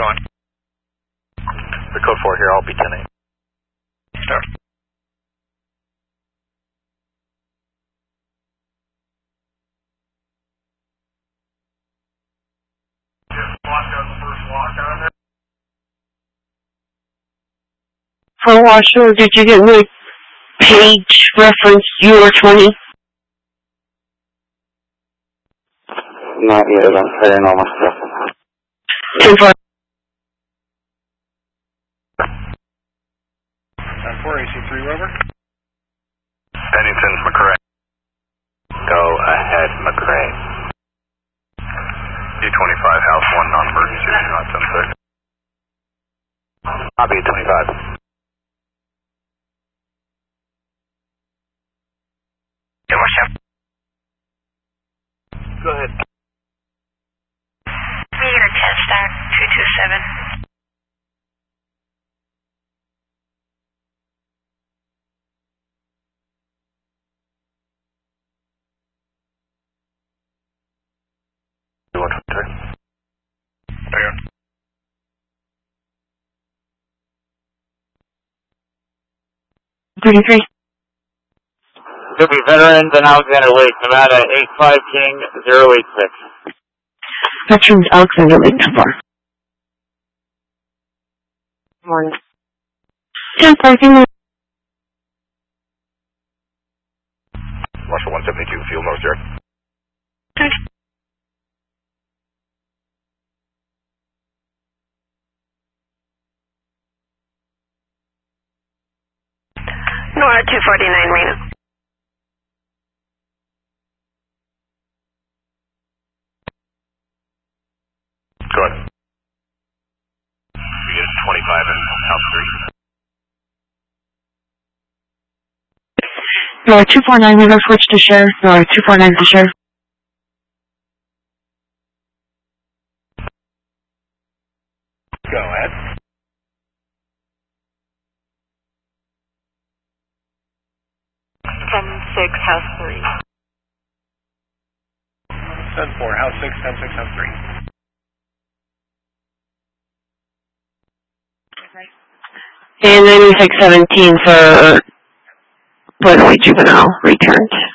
going? The code 4 here, I'll be 10-8. Start. For Washer, did you get my page reference UR20? Not yet, I'm clearing all my stuff. 10-4. 4 AC3 Rover. Bennington, McRae. Go ahead, McRae. D25, house 1, non-emergency, not 10-6. I'll be at 25. Yeah, what's up? Go ahead. We get a 10 stack, 227. Okay. 33. Could be Veterans in Alexander Lake, Nevada, 85 King 086. Veterans Alexander Lake, 10-4. Morning. 10-4, Marshall 172, field north, Jared. Okay. Nora 249 Reno. Go ahead. We get 25 in house 3. No, 249, we go switch to share. No, 249 to share. Go ahead. House 3. 10-4, house 6, 10-6, house 3. And then we take 17 for Broadway Juvenile returned.